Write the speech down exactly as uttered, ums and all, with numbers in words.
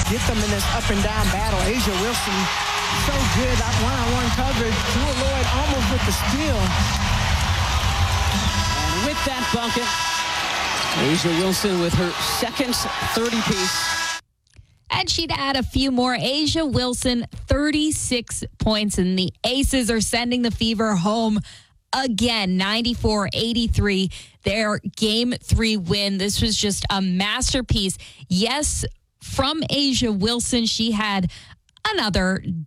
get them in this up and down battle. Asia Wilson, so good. That one-on-one coverage. Jewel Lloyd almost with the steal. And with that bucket, Asia Wilson with her second thirty-piece. And she'd add a few more. Asia Wilson, thirty-six points, and the Aces are sending the Fever home again, ninety-four eighty-three, their game three win. This was just a masterpiece. Yes, from Asia Wilson, she had another